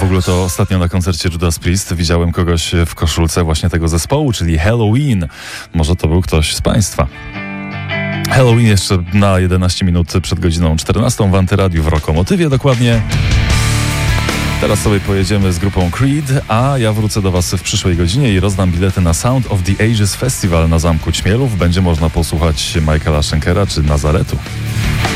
W ogóle to ostatnio na koncercie Judas Priest widziałem kogoś w koszulce właśnie tego zespołu, czyli Helloween. Może to był ktoś z Państwa. Helloween jeszcze na 11 minut przed godziną 14 w Antyradiu w Rokomotywie dokładnie. Teraz sobie pojedziemy z grupą Creed, a ja wrócę do Was w przyszłej godzinie i rozdam bilety na Sound of the Ages Festival na Zamku Ćmielów. Będzie można posłuchać Michaela Schenkera czy Nazaretu.